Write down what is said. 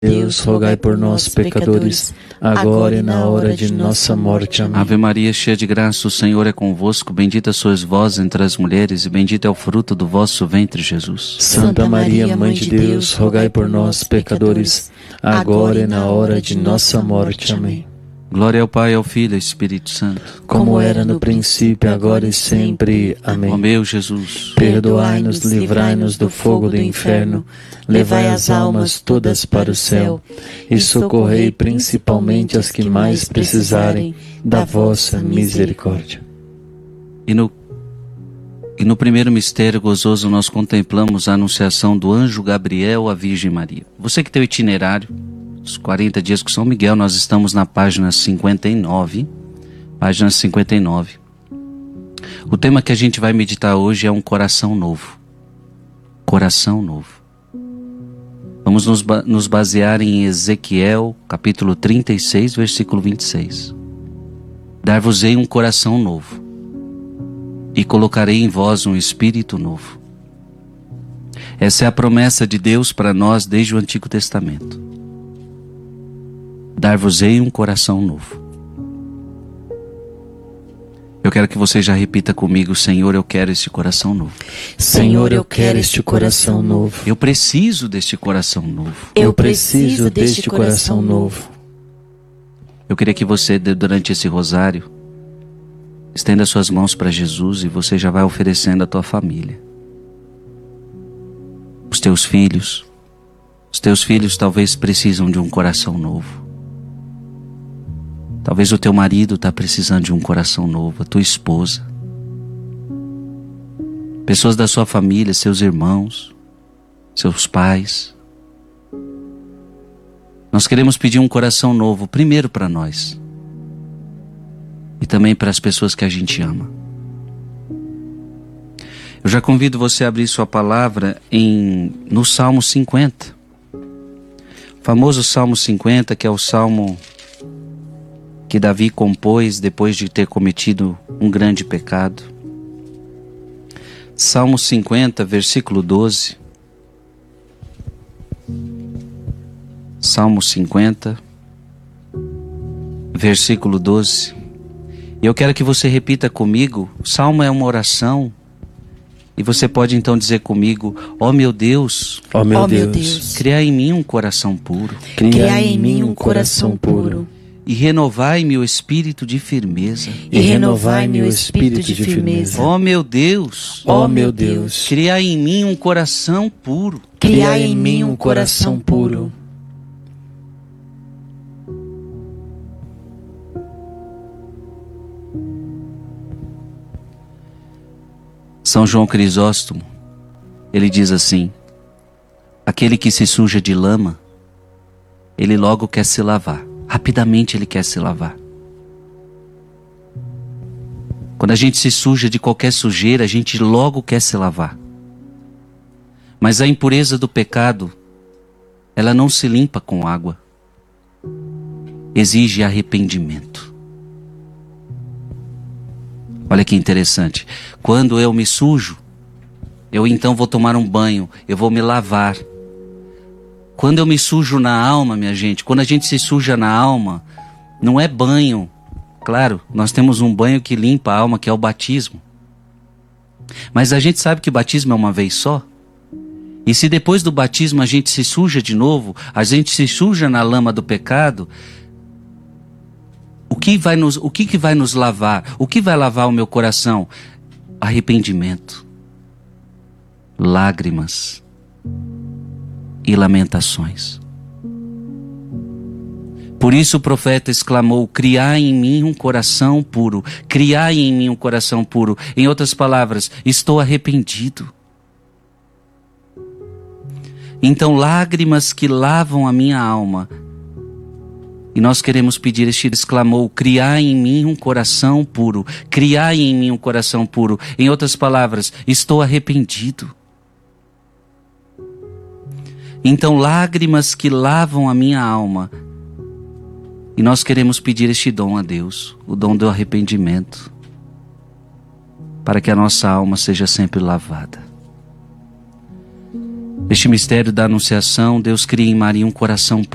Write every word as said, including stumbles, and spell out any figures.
Deus, rogai por nós, pecadores, agora e na hora de nossa morte. Amém. Ave Maria, cheia de graça, o Senhor é convosco. Bendita sois vós entre as mulheres, e bendito é o fruto do vosso ventre, Jesus. Santa Maria, Mãe de Deus, rogai por nós, pecadores, agora e na hora de nossa morte. Amém. Glória ao Pai, ao Filho e ao Espírito Santo. Como era no princípio, agora e sempre. Amém. Ó meu Jesus, perdoai-nos, livrai-nos do fogo do inferno, levai as almas todas para o céu e socorrei principalmente as que mais precisarem da vossa misericórdia. E no, e no primeiro mistério gozoso nós contemplamos a anunciação do anjo Gabriel à Virgem Maria. Você que tem o itinerário, os quarenta dias com São Miguel, nós estamos na página cinquenta e nove. Página cinquenta e nove. O tema que a gente vai meditar hoje é um coração novo. Coração novo. Vamos nos, ba- nos basear em Ezequiel, capítulo trinta e seis, versículo vinte e seis. Dar-vos-ei um coração novo, e colocarei em vós um espírito novo. Essa é a promessa de Deus para nós desde o Antigo Testamento. Dar-vos-ei um coração novo. Eu quero que você já repita comigo: Senhor, eu quero este coração novo. Senhor, eu quero este coração novo. Eu preciso deste coração novo. Eu preciso deste coração novo. Eu queria que você, durante esse rosário, estenda suas mãos para Jesus e você já vai oferecendo a tua família. Os teus filhos. Os teus filhos talvez precisam de um coração novo. Talvez o teu marido está precisando de um coração novo, a tua esposa. Pessoas da sua família, seus irmãos, seus pais. Nós queremos pedir um coração novo, primeiro para nós. E também para as pessoas que a gente ama. Eu já convido você a abrir sua palavra em, no Salmo cinquenta. O famoso Salmo cinquenta, que é o Salmo que Davi compôs depois de ter cometido um grande pecado. Salmo cinquenta, versículo doze. Salmo cinquenta, versículo doze. E eu quero que você repita comigo. O Salmo é uma oração. E você pode então dizer comigo: ó meu Deus, Ó meu Ó meu Deus, Deus, criai em mim um coração puro. criai em mim um coração puro E renovai-me o espírito de firmeza. e renovai-me o espírito de firmeza. Ó meu Deus, Ó meu Deus, criai em mim um coração puro. criai em mim um coração puro. São João Crisóstomo, ele diz assim: aquele que se suja de lama, ele logo quer se lavar. Rapidamente ele quer se lavar. Quando a gente se suja de qualquer sujeira, a gente logo quer se lavar. Mas a impureza do pecado, ela não se limpa com água. Exige arrependimento. Olha que interessante. Quando eu me sujo, eu então vou tomar um banho, eu vou me lavar. Quando eu me sujo na alma, minha gente, quando a gente se suja na alma, não é banho. Claro, nós temos um banho que limpa a alma, que é o batismo. Mas a gente sabe que o batismo é uma vez só. E se depois do batismo a gente se suja de novo, a gente se suja na lama do pecado, o que vai nos, o que que vai nos lavar? O que vai lavar o meu coração? Arrependimento, lágrimas e lamentações. Por isso o profeta exclamou: criai em mim um coração puro, criai em mim um coração puro. Em outras palavras, estou arrependido. Então lágrimas que lavam a minha alma. E nós queremos pedir, este exclamou: criai em mim um coração puro, criai em mim um coração puro. Em outras palavras, estou arrependido. Então lágrimas que lavam a minha alma. E nós queremos pedir este dom a Deus, o dom do arrependimento, para que a nossa alma seja sempre lavada. Neste mistério da anunciação, Deus cria em Maria um coração puro.